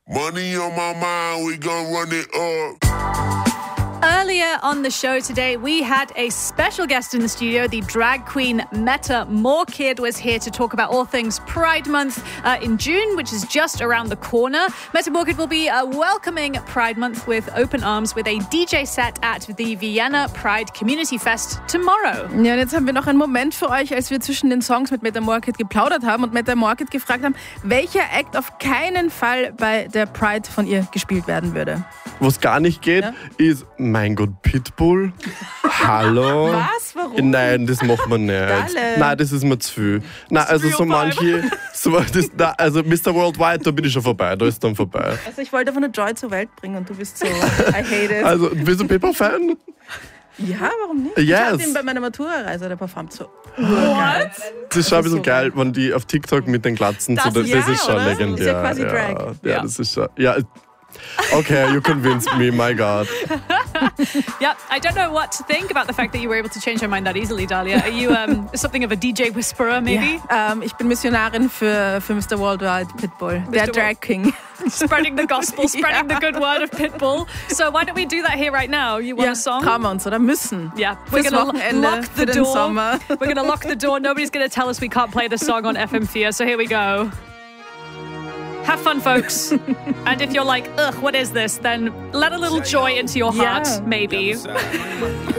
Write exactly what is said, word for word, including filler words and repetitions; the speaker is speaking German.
Money on my mind, we gon' run it up. Earlier on the show today, we had a special guest in the studio. The drag queen Meta Moorkid was here to talk about all things Pride Month uh, in June, which is just around the corner. Meta Moorkid will be uh, welcoming Pride Month with open arms with a D J set at the Vienna Pride Community Fest tomorrow. Ja, und jetzt haben wir noch einen Moment für euch, als wir zwischen den Songs mit Meta Moorkid geplaudert haben und Meta Moorkid gefragt haben, welcher Act auf keinen Fall bei der Pride von ihr gespielt werden würde. Was gar nicht geht, ja? ist, mein Gott, Pitbull. Hallo. Was? Warum? Nein, das macht man nicht. Dalle. Nein, das ist mir zu viel. Nein, also so manche, so, das, nein, also Mister Worldwide, da bin ich schon vorbei, da ist dann vorbei. Also ich wollte einfach nur Joy zur Welt bringen und du bist so, I hate it. Also, bist du Pepper-Fan? Ja, warum nicht? Yes. Ich hatte ihn bei meiner Matura-Reise, der performt so urgeil. Das ist schon ein bisschen so geil, wenn die auf TikTok mit den Glatzen, das, so, das, ja, das ist schon oder? legendär. Das ist ja quasi ja, Drag. Ja, ja, das ist schon, ja. Okay, you convinced me, my God. Yeah, I don't know what to think about the fact that you were able to change your mind that easily, Dahlia. Are you um, something of a D J whisperer, maybe? Ja, ähm, ich bin Missionarin für, für Mister Worldwide Pitbull, der Drag King. Spreading the gospel, spreading ja. the good word of Pitbull. So why don't we do that here right now? You want ja, a song? trauen wir uns, oder? Müssen. Yeah, we're Fürs gonna Wochenende, lock the für den door. Sommer. We're gonna lock the door. Nobody's gonna tell us we can't play the song on F M vier. So here we go. Have fun, folks. And if you're like, ugh, what is this? Then let a little joy into your heart, yeah. maybe.